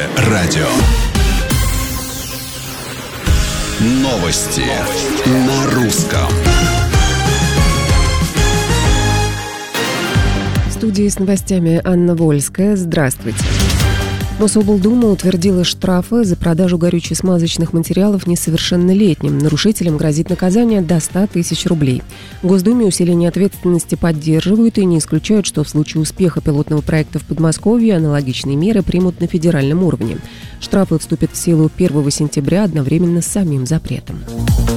Русское радио. Новости на русском. В студии с новостями Анна Вольская. Здравствуйте. Мособлдума утвердила штрафы за продажу горюче-смазочных материалов несовершеннолетним. Нарушителям грозит наказание до 100 тысяч рублей. В Госдуме усиление ответственности поддерживают и не исключают, что в случае успеха пилотного проекта в Подмосковье аналогичные меры примут на федеральном уровне. Штрафы вступят в силу 1 сентября одновременно с самим запретом.